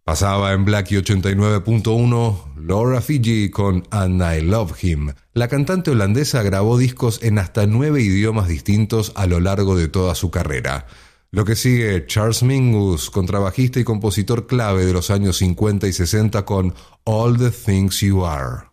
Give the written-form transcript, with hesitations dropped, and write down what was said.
Pasaba en Blackie 89.1 Laura Fiji con And I Love Him. La cantante holandesa grabó discos en hasta 9 idiomas distintos a lo largo de toda su carrera. Lo que sigue, Charles Mingus, contrabajista y compositor clave de los años 50 y 60 con All the Things You Are.